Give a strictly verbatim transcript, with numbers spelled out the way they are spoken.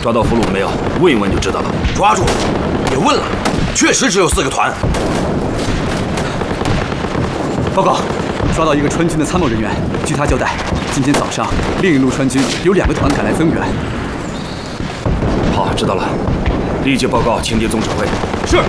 抓到俘虏没有？问一问就知道了。 抓住了，也问了，确实只有四个团。 报告，抓到一个川军的参谋人员。据他交代，今天早上另一路川军有两个团赶来增援。 好，知道了，立即报告青敌总指挥。 是。